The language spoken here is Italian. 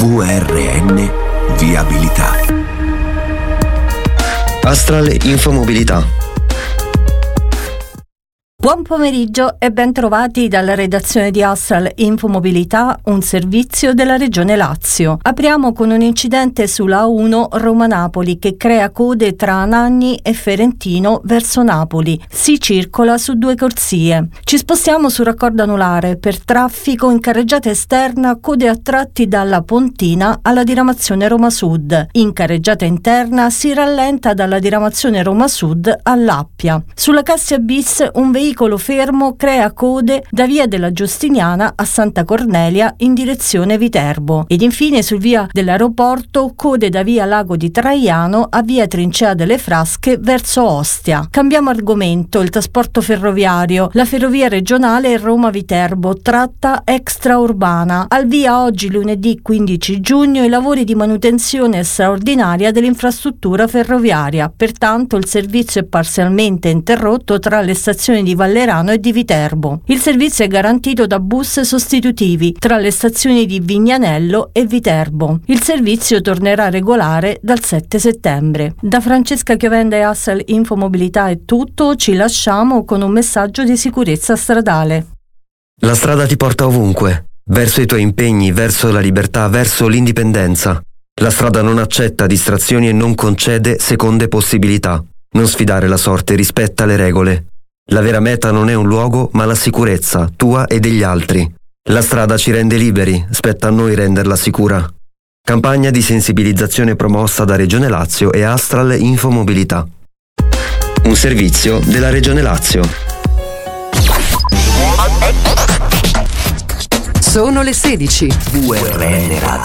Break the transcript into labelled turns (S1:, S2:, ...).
S1: VRN Viabilità.
S2: Astral Infomobilità.
S3: Buon pomeriggio e ben trovati dalla redazione di Astral Infomobilità, un servizio della Regione Lazio. Apriamo con un incidente sulla A1 Roma-Napoli che crea code tra Anagni e Ferentino verso Napoli. Si circola su 2 corsie. Ci spostiamo sul raccordo anulare per traffico in carreggiata esterna, code a tratti dalla Pontina alla diramazione Roma Sud. In carreggiata interna si rallenta dalla diramazione Roma Sud all'Appia. Sulla Cassia Bis un veicolo fermo crea code da via della Giustiniana a Santa Cornelia in direzione Viterbo ed infine sul via dell'aeroporto code da via Lago di Traiano a via Trincea delle Frasche verso Ostia. Cambiamo argomento: il trasporto ferroviario. La ferrovia regionale Roma-Viterbo, tratta extraurbana. Al via oggi lunedì 15 giugno i lavori di manutenzione straordinaria dell'infrastruttura ferroviaria, pertanto il servizio è parzialmente interrotto tra le stazioni di Vallerano e di Viterbo. Il servizio è garantito da bus sostitutivi tra le stazioni di Vignanello e Viterbo. Il servizio tornerà regolare dal 7 settembre. Da Francesca Chiovenda e Astral Infomobilità è tutto, ci lasciamo con un messaggio di sicurezza stradale.
S2: La strada ti porta ovunque, verso i tuoi impegni, verso la libertà, verso l'indipendenza. La strada non accetta distrazioni e non concede seconde possibilità. Non sfidare la sorte, rispetta le regole. La vera meta non è un luogo, ma la sicurezza, tua e degli altri. La strada ci rende liberi, spetta a noi renderla sicura. Campagna di sensibilizzazione promossa da Regione Lazio e Astral Infomobilità. Un servizio della Regione Lazio.
S4: Sono le 16.
S1: VRN Radio.